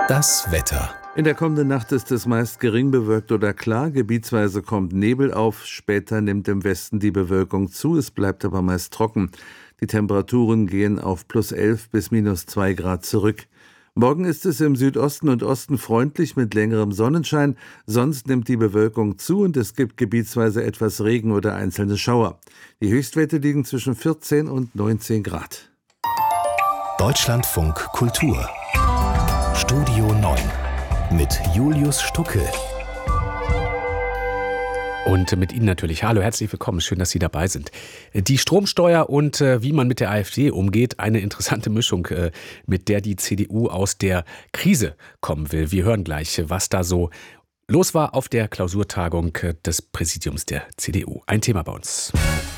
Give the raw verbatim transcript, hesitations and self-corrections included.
Das Wetter. In der kommenden Nacht ist es meist gering bewölkt oder klar. Gebietsweise kommt Nebel auf. Später nimmt im Westen die Bewölkung zu. Es bleibt aber meist trocken. Die Temperaturen gehen auf plus elf bis minus zwei Grad zurück. Morgen ist es im Südosten und Osten freundlich mit längerem Sonnenschein. Sonst nimmt die Bewölkung zu und es gibt gebietsweise etwas Regen oder einzelne Schauer. Die Höchstwerte liegen zwischen vierzehn und neunzehn Grad. Deutschlandfunk Kultur. Studio neun mit Julius Stucke. Und mit Ihnen natürlich. Hallo, herzlich willkommen. Schön, dass Sie dabei sind. Die Stromsteuer und äh, wie man mit der AfD umgeht, eine interessante Mischung, äh, mit der die C D U aus der Krise kommen will. Wir hören gleich, was da so los war auf der Klausurtagung des Präsidiums der C D U. Ein Thema bei uns.